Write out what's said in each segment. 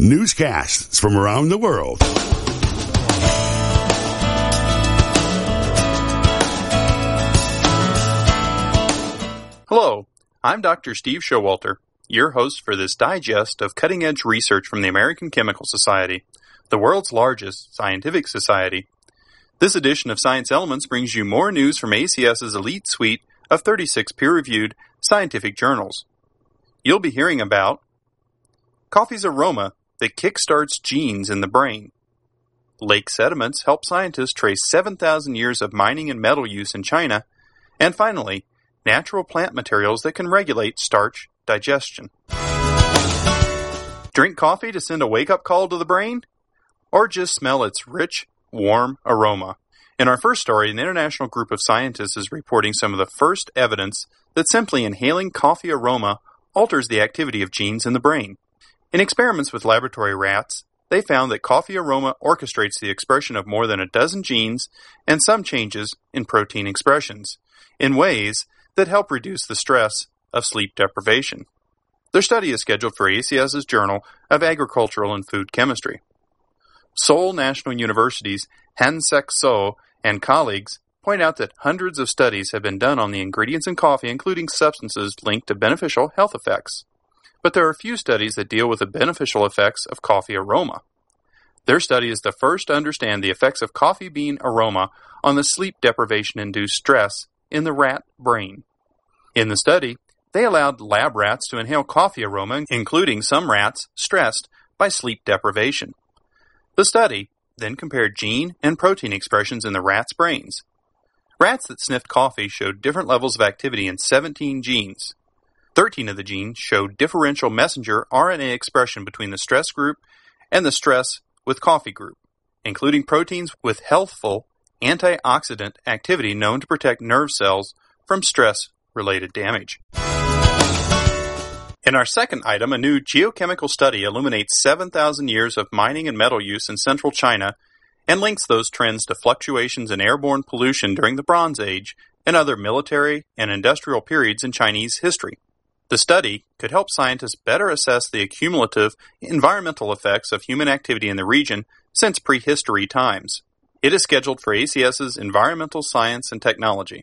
Newscasts from around the world. Hello, I'm Dr. Steve Showalter, your host for this digest of cutting-edge research from the American Chemical Society, the world's largest scientific society. This edition of Science Elements brings you more news from ACS's elite suite of 36 peer-reviewed scientific journals. You'll be hearing about coffee's aroma that kickstarts genes in the brain. Lake sediments help scientists trace 7,000 years of mining and metal use in China. And finally, natural plant materials that can regulate starch digestion. Drink coffee to send a wake-up call to the brain? Or just smell its rich, warm aroma? In our first story, an international group of scientists is reporting some of the first evidence that simply inhaling coffee aroma alters the activity of genes in the brain. In experiments with laboratory rats, they found that coffee aroma orchestrates the expression of more than a dozen genes and some changes in protein expressions in ways that help reduce the stress of sleep deprivation. Their study is scheduled for ACS's Journal of Agricultural and Food Chemistry. Seoul National University's Han-Sek So and colleagues point out that hundreds of studies have been done on the ingredients in coffee, including substances linked to beneficial health effects. But there are few studies that deal with the beneficial effects of coffee aroma. Their study is the first to understand the effects of coffee bean aroma on the sleep deprivation-induced stress in the rat brain. In the study, they allowed lab rats to inhale coffee aroma, including some rats stressed by sleep deprivation. The study then compared gene and protein expressions in the rats' brains. Rats that sniffed coffee showed different levels of activity in 17 genes. 13 of the genes showed differential messenger RNA expression between the stress group and the stress with coffee group, including proteins with healthful antioxidant activity known to protect nerve cells from stress-related damage. In our second item, a new geochemical study illuminates 7,000 years of mining and metal use in central China and links those trends to fluctuations in airborne pollution during the Bronze Age and other military and industrial periods in Chinese history. The study could help scientists better assess the cumulative environmental effects of human activity in the region since prehistory times. It is scheduled for ACS's Environmental Science and Technology.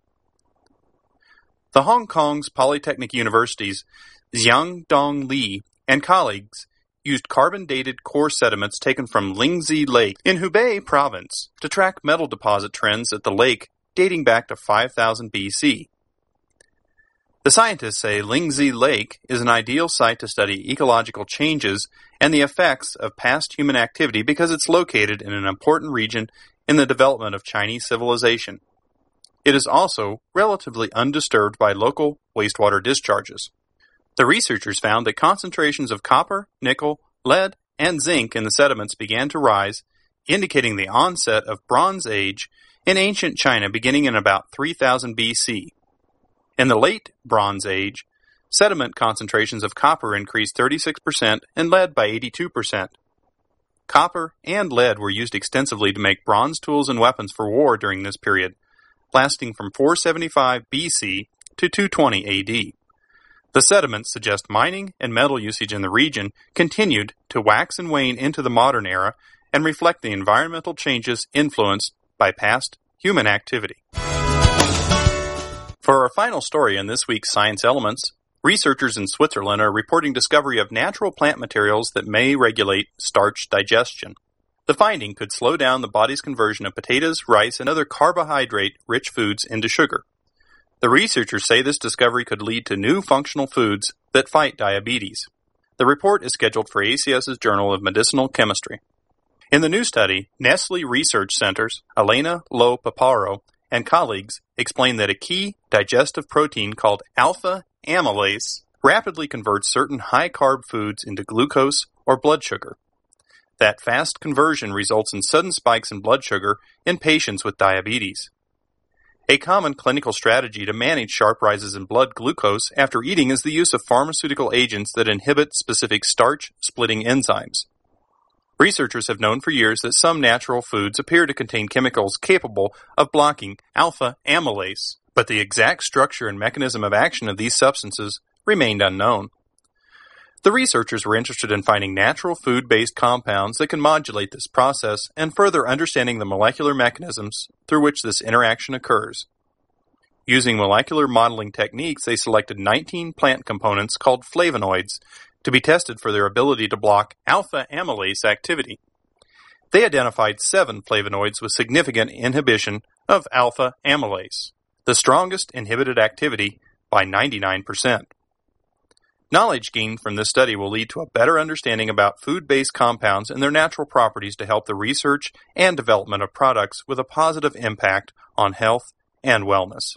The Hong Kong's Polytechnic University's Xiang Dong Li and colleagues used carbon-dated core sediments taken from Lingzi Lake in Hubei province to track metal deposit trends at the lake dating back to 5000 BC. The scientists say Lingzi Lake is an ideal site to study ecological changes and the effects of past human activity because it's located in an important region in the development of Chinese civilization. It is also relatively undisturbed by local wastewater discharges. The researchers found that concentrations of copper, nickel, lead, and zinc in the sediments began to rise, indicating the onset of Bronze Age in ancient China beginning in about 3000 BC. In the late Bronze Age, sediment concentrations of copper increased 36% and lead by 82%. Copper and lead were used extensively to make bronze tools and weapons for war during this period, lasting from 475 BC to 220 AD. The sediments suggest mining and metal usage in the region continued to wax and wane into the modern era and reflect the environmental changes influenced by past human activity. For our final story in this week's Science Elements, researchers in Switzerland are reporting discovery of natural plant materials that may regulate starch digestion. The finding could slow down the body's conversion of potatoes, rice, and other carbohydrate-rich foods into sugar. The researchers say this discovery could lead to new functional foods that fight diabetes. The report is scheduled for ACS's Journal of Medicinal Chemistry. In the new study, Nestle Research Center's Elena Lo Paparo and colleagues explain that a key digestive protein called alpha amylase rapidly converts certain high-carb foods into glucose or blood sugar. That fast conversion results in sudden spikes in blood sugar in patients with diabetes. A common clinical strategy to manage sharp rises in blood glucose after eating is the use of pharmaceutical agents that inhibit specific starch-splitting enzymes. Researchers have known for years that some natural foods appear to contain chemicals capable of blocking alpha amylase, but the exact structure and mechanism of action of these substances remained unknown. The researchers were interested in finding natural food-based compounds that can modulate this process and further understanding the molecular mechanisms through which this interaction occurs. Using molecular modeling techniques, they selected 19 plant components called flavonoids to be tested for their ability to block alpha amylase activity. They identified 7 flavonoids with significant inhibition of alpha amylase, the strongest inhibited activity by 99%. Knowledge gained from this study will lead to a better understanding about food-based compounds and their natural properties to help the research and development of products with a positive impact on health and wellness.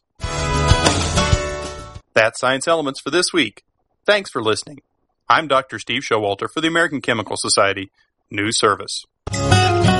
That's Science Elements for this week. Thanks for listening. I'm Dr. Steve Showalter for the American Chemical Society News Service.